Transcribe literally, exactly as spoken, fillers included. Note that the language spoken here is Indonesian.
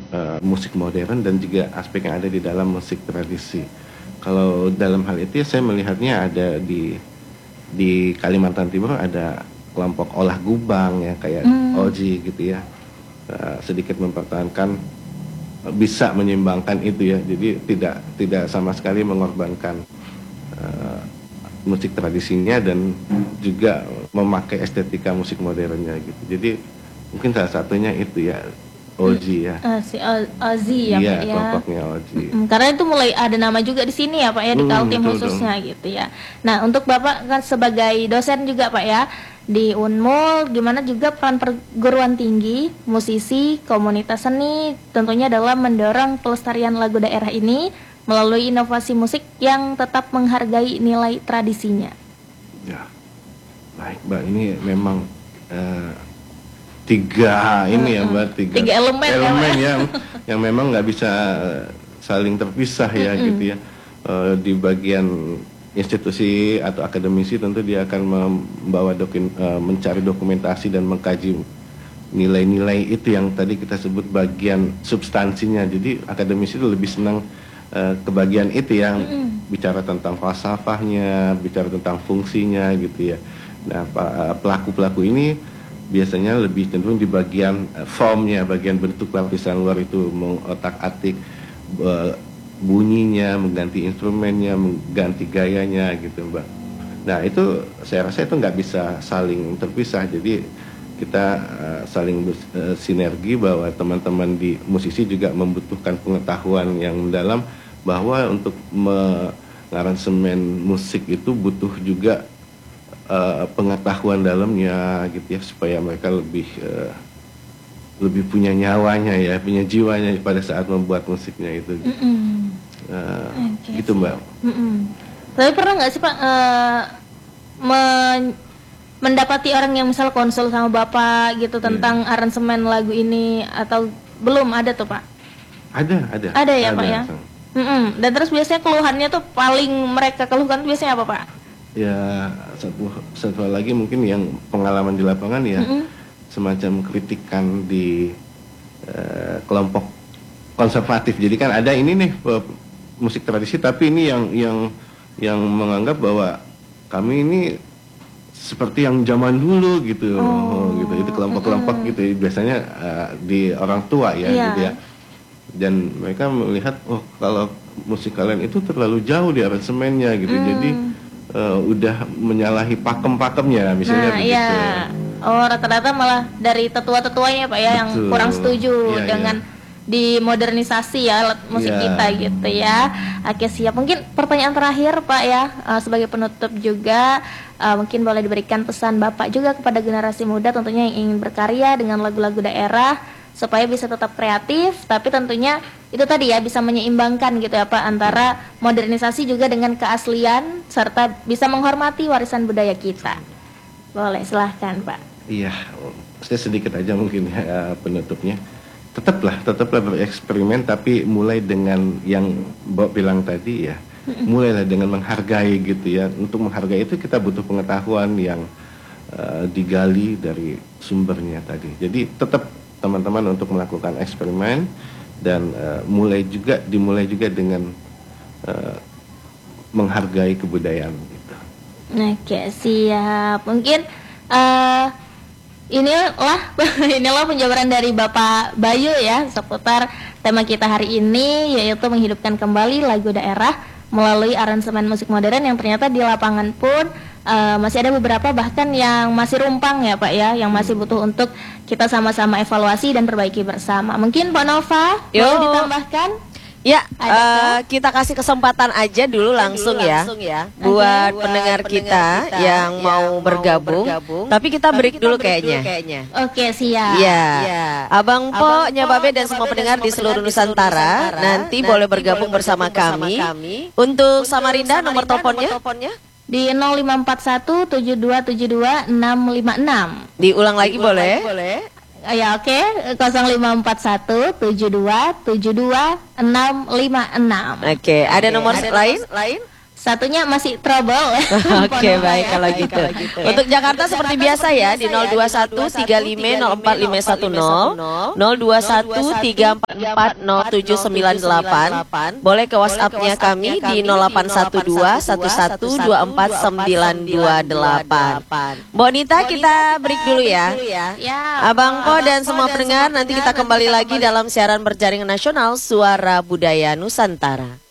uh, musik modern dan juga aspek yang ada di dalam musik tradisi. Kalau dalam hal itu saya melihatnya ada di di Kalimantan Timur ada kelompok olah gubang ya kayak hmm. Oji gitu ya, uh, sedikit mempertahankan uh, bisa menyeimbangkan itu ya, jadi tidak tidak sama sekali mengorbankan uh, musik tradisinya dan juga memakai estetika musik modernnya gitu. Jadi mungkin salah satunya itu ya Oji ya. Uh, si Oji ya, iya, Pak ya. kelompoknya Oji. Mm, karena itu mulai ada nama juga di sini ya Pak ya, di hmm, Kaltim khususnya dong. Gitu ya. Nah untuk Bapak kan sebagai dosen juga Pak ya di Unmul, gimana juga peran perguruan tinggi, musisi, komunitas seni tentunya dalam mendorong pelestarian lagu daerah ini melalui inovasi musik yang tetap menghargai nilai tradisinya. Ya, baik Mbak, ini memang uh, tiga ini ya Mbak, tiga, tiga elemen, elemen ya, yang yang memang nggak bisa saling terpisah ya mm-hmm. gitu ya. Uh, di bagian institusi atau akademisi tentu dia akan membawa dokin, uh, mencari dokumentasi dan mengkaji nilai-nilai itu yang tadi kita sebut bagian substansinya. Jadi akademisi itu lebih senang uh, ke bagian itu yang mm-hmm. bicara tentang falsafahnya, bicara tentang fungsinya gitu ya. Nah pelaku-pelaku ini biasanya lebih cenderung di bagian uh, formnya, bagian bentuk lapisan luar itu mengotak-atik uh, bunyinya, mengganti instrumennya, mengganti gayanya gitu Mbak. Nah itu saya rasa itu nggak bisa saling terpisah. Jadi kita uh, saling bersinergi uh, bahwa teman-teman di musisi juga membutuhkan pengetahuan yang mendalam bahwa untuk mengaransemen musik itu butuh juga Uh, pengetahuan dalamnya gitu ya supaya mereka lebih uh, lebih punya nyawanya ya, punya jiwanya pada saat membuat musiknya itu. Mm -mm. Uh, okay. Gitu Mbak. Mm -mm. Tapi pernah nggak sih Pak uh, men mendapati orang yang misal konsul sama Bapak gitu tentang yeah. aransemen lagu ini atau belum ada tuh Pak? Ada, ada. Ada ya ada, Pak ya. Mm -mm. Dan terus biasanya keluhannya tuh paling mereka keluhkan biasanya apa Pak? Ya satu satu lagi mungkin yang pengalaman di lapangan ya mm-hmm. semacam kritikan di uh, kelompok konservatif. Jadi kan ada ini nih musik tradisi tapi ini yang yang yang menganggap bahwa kami ini seperti yang zaman dulu gitu, oh, oh gitu. Itu kelompok-kelompok mm-hmm. gitu. Biasanya uh, di orang tua ya yeah. gitu ya. Dan mereka melihat oh kalau musik kalian itu terlalu jauh di aransemennya gitu. Mm. Jadi Uh, udah menyalahi pakem-pakemnya misalnya nah, begitu. Iya. Oh rata-rata malah dari tetua-tetuanya Pak ya. Betul. Yang kurang setuju iya, dengan iya. dimodernisasi ya alat musik iya. kita gitu ya. Oke siap. Mungkin pertanyaan terakhir Pak ya uh, sebagai penutup juga uh, mungkin boleh diberikan pesan Bapak juga kepada generasi muda tentunya yang ingin berkarya dengan lagu-lagu daerah supaya bisa tetap kreatif tapi tentunya itu tadi ya bisa menyeimbangkan gitu ya Pak antara modernisasi juga dengan keaslian serta bisa menghormati warisan budaya kita. Boleh silahkan Pak. Iya, saya sedikit aja mungkin ya, penutupnya. Tetaplah, tetaplah bereksperimen tapi mulai dengan yang Mbak bilang tadi ya. Mulailah dengan menghargai gitu ya. Untuk menghargai itu kita butuh pengetahuan yang uh, digali dari sumbernya tadi. Jadi tetap teman-teman untuk melakukan eksperimen dan uh, mulai juga dimulai juga dengan uh, menghargai kebudayaan gitu. Oke siap. Mungkin uh, inilah inilah penjabaran dari Bapak Bayu ya seputar tema kita hari ini yaitu menghidupkan kembali lagu daerah melalui aransemen musik modern yang ternyata di lapangan pun Uh, masih ada beberapa bahkan yang masih rumpang ya Pak ya, yang masih butuh untuk kita sama-sama evaluasi dan perbaiki bersama. Mungkin Pak Nova boleh ditambahkan? Ya, uh, kita kasih kesempatan aja dulu langsung, dulu ya, langsung ya buat okay. pendengar kita, kita yang, yang mau bergabung, bergabung. Tapi kita break, kita dulu, break kayaknya. dulu kayaknya. Oke, siap. Ya, ya. Abang Po, Nyababe dan semua pendengar di seluruh Nusantara, nanti, nanti boleh bergabung bersama, bersama kami. kami. Untuk Samarinda, nomor teleponnya? Di nol lima empat satu tujuh dua tujuh dua enam lima enam. Diulang lagi Diulang boleh? Lagi, boleh. Ya oke, okay. nol lima empat satu tujuh dua tujuh dua enam lima enam. Oke, okay. ada okay. nomor ada lain? lain? Satunya masih trouble. Oke, baik kalau gitu. Untuk Jakarta seperti biasa ya di nol dua satu tiga lima nol empat lima satu nol, nol dua satu tiga empat empat nol tujuh sembilan delapan. Boleh ke WhatsApp-nya kami di nol delapan satu dua satu satu dua empat sembilan dua delapan. Bonita, kita break dulu ya. Abang Po dan semua pendengar, nanti kita kembali lagi dalam siaran berjaringan nasional Suara Budaya Nusantara.